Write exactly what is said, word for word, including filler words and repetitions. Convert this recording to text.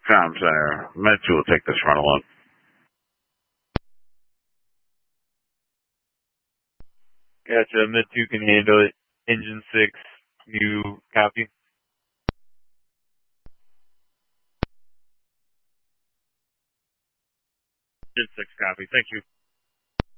Com Center. Med two will take this front alone. Gotcha. Med two can handle it. Engine six, you copy? Engine six copy. Thank you.